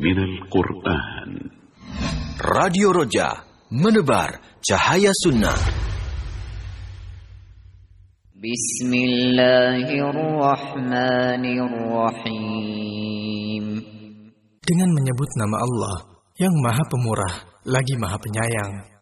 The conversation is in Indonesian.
من القرآن. Radio Roja, menebar cahaya sunnah. Bismillahirrahmanirrahim. Dengan menyebut nama Allah yang Maha Pemurah lagi Maha Penyayang.